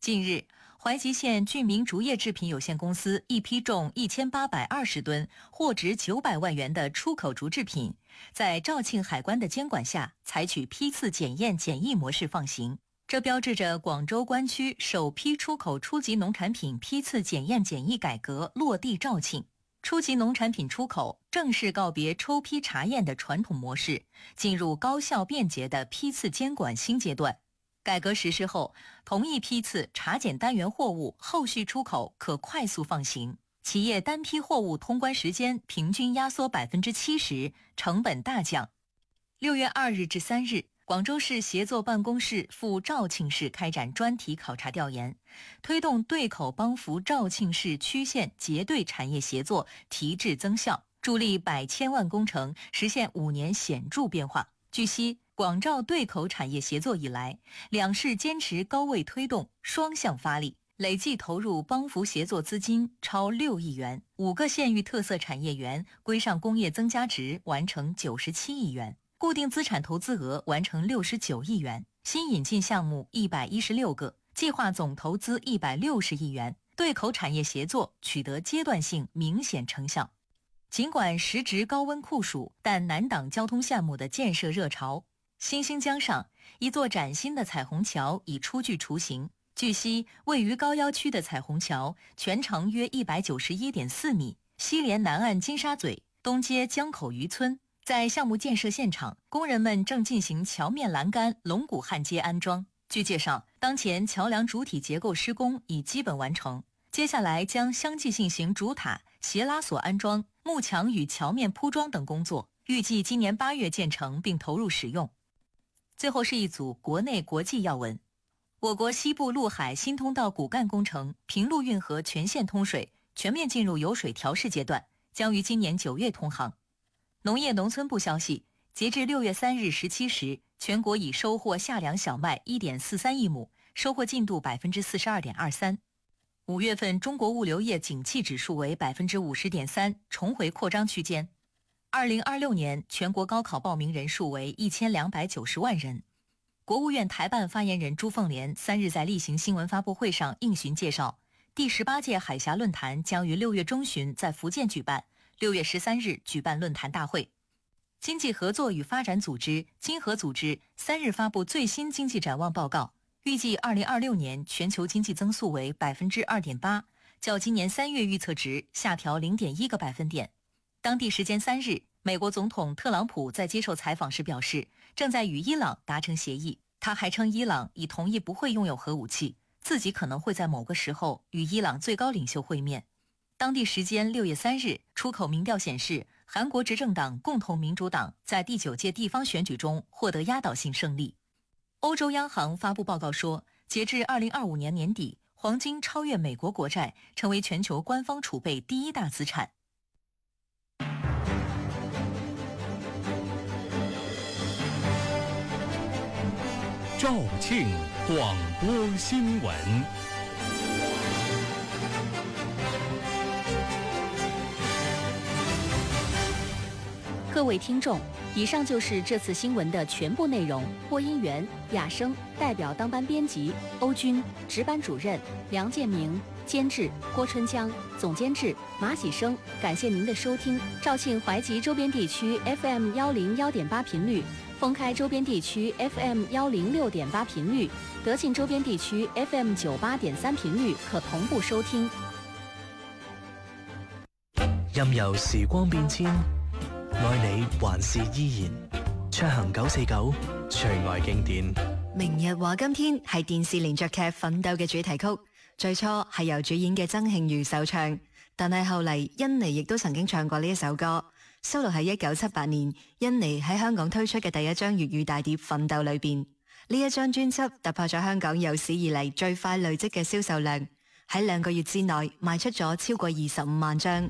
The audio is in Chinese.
近日，淮吉县俊明竹业制品有限公司一批重1820吨、货值900万元的出口竹制品，在肇庆海关的监管下，采取批次检验检疫模式放行。这标志着广州关区首批出口初级农产品批次检验检疫改革落地肇庆。初级农产品出口正式告别抽批查验的传统模式，进入高效便捷的批次监管新阶段。改革实施后，同一批次查检单元货物后续出口可快速放行，企业单批货物通关时间平均压缩70%，成本大降。6月2日至3日，广州市协作办公室赴肇庆市开展专题考察调研，推动对口帮扶肇庆市区县结对产业协作提质增效，助力100千万工程实现5年显著变化。据悉，广肇对口产业协作以来，两市坚持高位推动，双向发力，累计投入帮扶协作资金超6亿元，5个县域特色产业园规上工业增加值完成97亿元，固定资产投资额完成69亿元，新引进项目116个，计划总投资160亿元，对口产业协作取得阶段性明显成效。尽管时值高温酷暑，但难挡交通项目的建设热潮。新兴江上，一座崭新的彩虹桥已初具雏形。据悉，位于高要区的彩虹桥全长约191.4米，西连南岸金沙嘴，东接江口渔村。在项目建设现场，工人们正进行桥面栏杆、龙骨焊接安装。据介绍，当前桥梁主体结构施工已基本完成，接下来将相继性型主塔、斜拉索安装、幕墙与桥面铺装等工作，预计今年8月建成并投入使用。最后是一组国内国际要闻。我国西部陆海新通道骨干工程平陆运河全线通水，全面进入有水调试阶段，将于今年9月通航。农业农村部消息，截至6月3日17时，全国已收获夏粮小麦1.43亿亩，收获进度42.23%。5月份中国物流业景气指数为50.3%，重回扩张区间。2026年全国高考报名人数为1290万人。国务院台办发言人朱凤莲3日在例行新闻发布会上应询介绍，第18届海峡论坛将于6月中旬在福建举办，6月13日举办论坛大会。经济合作与发展组织经合组织3日发布最新经济展望报告，预计2026年全球经济增速为2.8%，较今年3月预测值下调0.1个百分点。当地时间3日，美国总统特朗普在接受采访时表示，正在与伊朗达成协议。他还称伊朗已同意不会拥有核武器，自己可能会在某个时候与伊朗最高领袖会面。当地时间6月3日，出口民调显示，韩国执政党共同民主党在第9届地方选举中获得压倒性胜利。欧洲央行发布报告说，截至2025年年底，黄金超越美国国债，成为全球官方储备第一大资产。 肇庆广播新闻。 各位听众，以上就是这次新闻的全部内容。播音员雅生，代表当班编辑欧军，值班主任梁建明，监制郭春江，总监制马喜生。感谢您的收听。肇庆淮吉周边地区 FM 101.8频率，封开周边地区 FM 106.8频率，德庆周邊地區 FM 98.3頻率可同步收聽。 任由時光變遷，愛你還是依然。暢行949，最愛經典。 明日話今天係電視連續劇《奮鬥》嘅主題曲，最初係由主演嘅曾慶如首唱，但係後嚟甄妮亦都曾經唱過呢一首歌。收錄喺1978年甄妮喺香港推出嘅第一張粵語大碟《奮鬥》裏邊。呢一張專輯突破咗香港有史以嚟最快累積嘅銷售量，喺2個月之內賣出咗超過25萬張。